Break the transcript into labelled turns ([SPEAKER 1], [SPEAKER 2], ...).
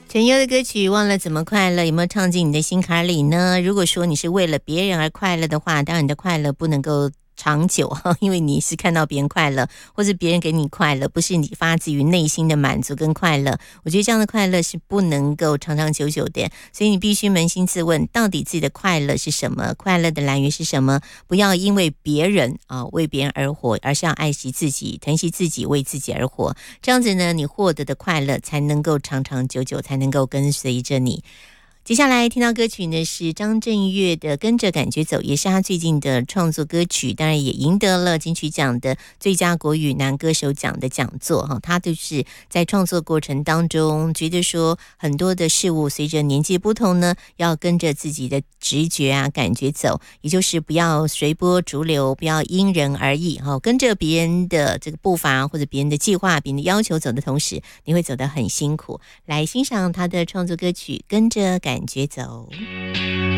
[SPEAKER 1] 陈优的歌曲《忘了怎么快乐》有没有唱进你的心坎里呢？如果说你是为了别人而快乐的话，当然你的快乐不能够长久，因为你是看到别人快乐，或是别人给你快乐，不是你发自于内心的满足跟快乐。我觉得这样的快乐是不能够长长久久的，所以你必须扪心自问，到底自己的快乐是什么？快乐的来源是什么？不要因为别人为别人而活，而是要爱惜自己，疼惜自己，为自己而活。这样子呢，你获得的快乐才能够长长久久，才能够跟随着你。接下来听到歌曲呢是张震岳的《跟着感觉走》，也是他最近的创作歌曲，当然也赢得了金曲奖的最佳国语男歌手奖的讲座。他就是在创作过程当中觉得说很多的事物随着年纪不同呢，要跟着自己的直觉啊感觉走，也就是不要随波逐流，不要因人而异，跟着别人的这个步伐或者别人的计划别人的要求走的同时，你会走得很辛苦。来欣赏他的创作歌曲《跟着感觉走》。